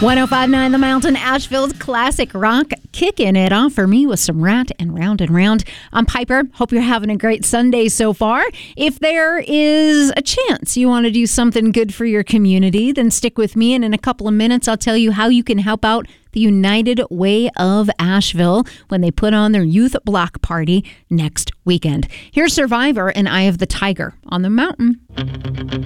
105.9 The Mountain, Asheville's classic rock, kicking it off for me with some Rat and Round and Round. I'm Piper. Hope you're having a great Sunday so far. If there is a chance you want to do something good for your community, then stick with me, and in a couple of minutes I'll tell you how you can help out the United Way of Asheville when they put on their youth block party next weekend. Here's Survivor and Eye of the Tiger on the Mountain.